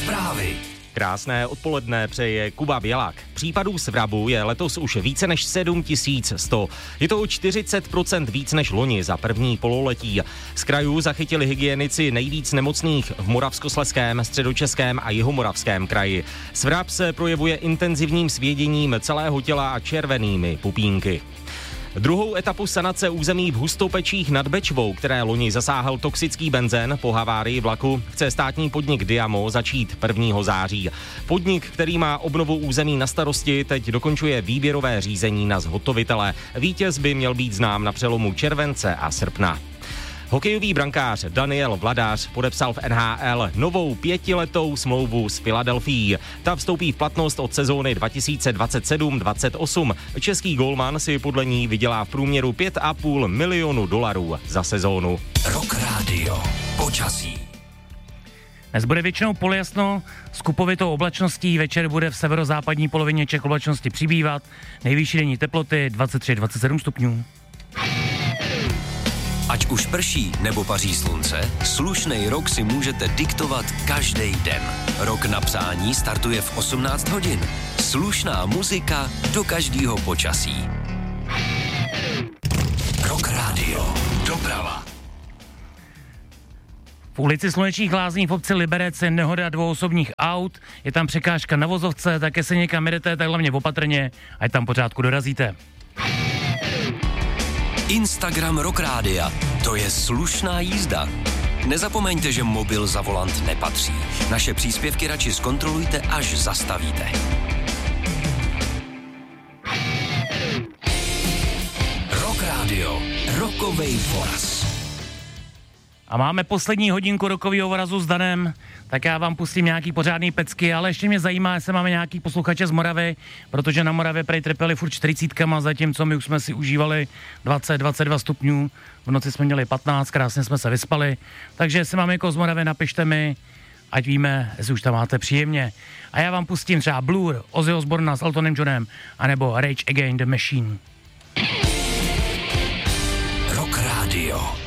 Zprávy. Krásné odpoledne přeje Kuba Bělák. Případů svrabu je letos už více než 7100. Je to o 40% víc než loni za první pololetí. Z krajů zachytili hygienici nejvíc nemocných v Moravskoslezském, Středočeském a Jihomoravském kraji. Svrab se projevuje intenzivním svěděním celého těla a červenými pupínky. Druhou etapu sanace území v Hustopečích nad Bečvou, které loni zasáhl toxický benzén po havárii vlaku, chce státní podnik Diamo začít 1. září. Podnik, který má obnovu území na starosti, teď dokončuje výběrové řízení na zhotovitele. Vítěz by měl být znám na přelomu července a srpna. Hokejový brankář Daniel Vladař podepsal v NHL novou 5letou smlouvu s Filadelfií. Ta vstoupí v platnost od sezóny 2027-28. Český golman si podle ní vydělá v průměru $5,5 milionu za sezónu. Rock Radio. Počasí. Dnes bude většinou polojasno, s kupovitou oblačností, večer bude v severozápadní polovině Čech oblačnosti přibývat, nejvyšší denní teploty 23-27 stupňů. Ať už prší nebo paří slunce, slušnej rok si můžete diktovat každý den. Rok na psání startuje v 18 hodin. Slušná muzika do každého počasí. Rock Radio. Doprava. V ulici Slunečních Lázní v obci Liberec je nehoda 2 osobních aut, je tam překážka na vozovce, také se někam jedete, tak hlavně opatrně, ať tam pořádku dorazíte. Instagram Rock Rádia. To je slušná jízda. Nezapomeňte, že mobil za volant nepatří. Naše příspěvky radši zkontrolujte, až zastavíte. Rock Radio. Rokovej voraz. A máme poslední hodinku rokového vorazu s Danem, tak já vám pustím nějaký pořádný pecky, ale ještě mě zajímá, jestli máme nějaký posluchače z Moravy, protože na Moravě prej trpěli furt 40kama, zatímco my už jsme si užívali 20-22 stupňů, v noci jsme měli 15, krásně jsme se vyspali, takže jestli máme někoho z Moravy, napište mi, ať víme, jestli už tam máte příjemně. A já vám pustím třeba Blur, Ozzy Osbourna s Eltonem Johnem, anebo Rage Against the Machine. Rock Radio.